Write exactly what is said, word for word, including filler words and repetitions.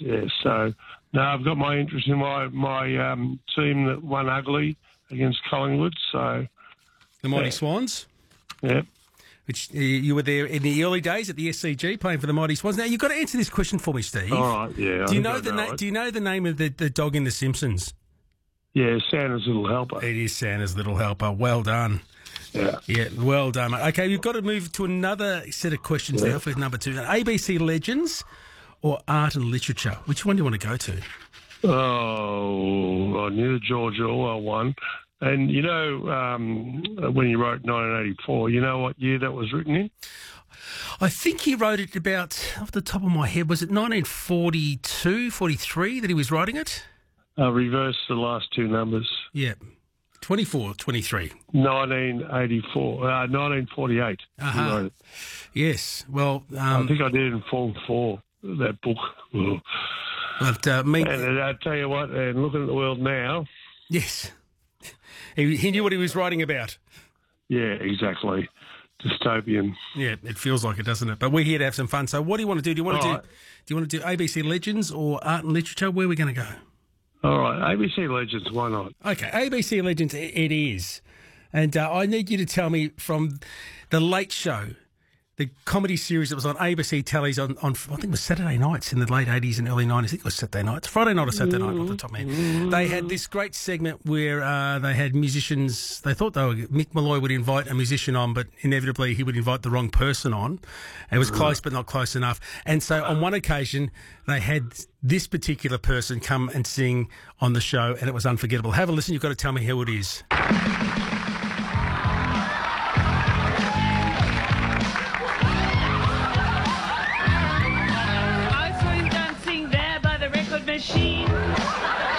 yeah. So, no, I've got my interest in my, my um, team that won ugly against Collingwood, so... The Mighty yeah. Swans? Yep. Which uh, you were there in the early days at the S C G playing for the Mighty Swans. Now, you've got to answer this question for me, Steve. All right, yeah. Do I you think know I the know na- it. Do you know the name of the, the dog in The Simpsons? Yeah, Santa's Little Helper. It is Santa's Little Helper. Well done. Yeah. Yeah, well done, mate. Okay, we've got to move to another set of questions Yeah. now for number two. A B C Legends or Art and Literature? Which one do you want to go to? Oh, I knew the George Orwell one. And, you know, um, when he wrote nineteen eighty-four, you know what year that was written in? I think he wrote it about, off the top of my head, was it nineteen forty-two, forty-three that he was writing it? Uh, reverse the last two numbers. Yeah, twenty-four, twenty-three. nineteen eighty-four, uh, nineteen forty-eight. He Uh-huh. wrote it. Yes, well... I Um, think I did in Form four, that book. Ugh. but, uh, me, And uh, I tell you what, and looking at the world now, yes, he, he knew what he was writing about. yeah, exactly. Dystopian. Yeah, it feels like it, doesn't it? But we're here to have some fun. So what do you want to do? Do you want to All do... right. Do you want to do A B C Legends or Art and Literature? Where are we going to go? All right, A B C Legends, why not? Okay, A B C Legends, it it is. And uh, I need you to tell me from The Late Show, the comedy series that was on A B C tellies on, on I think it was Saturday nights in the late eighties and early nineties. I think it was Saturday nights. Friday night or Saturday night, off the top of my head. They had this great segment where uh, they had musicians. They thought they were, Mick Malloy would invite a musician on, but inevitably he would invite the wrong person on. It was close, but not close enough. And so on one occasion, they had this particular person come and sing on the show, and it was unforgettable. Have a listen. You've got to tell me who it is. I saw him dancing there by the record machine.